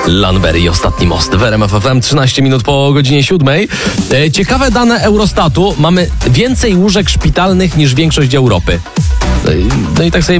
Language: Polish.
Lanberry i Ostatni most w RMF FM, 13 minut po godzinie 7. Ciekawe dane Eurostatu. Mamy więcej łóżek szpitalnych niż większość Europy. No i tak sobie